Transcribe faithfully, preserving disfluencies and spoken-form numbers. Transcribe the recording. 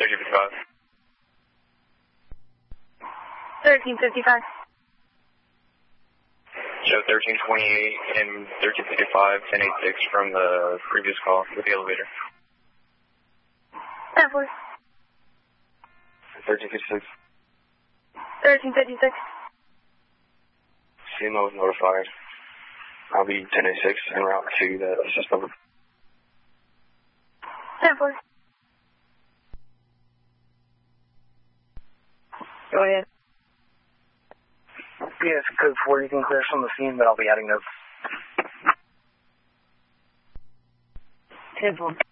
thirteen fifty-five. thirteen fifty-five. Show thirteen twenty-eight and thirteen fifty-five, ten eighty-six from the previous call with the elevator. ten four. thirteen fifty-six. thirteen fifty-six. C M O is notified. I'll be ten eighty-six en route to the assist number. ten four. Go ahead. Yes, code four, you can clear from the scene, but I'll be adding notes. ten four.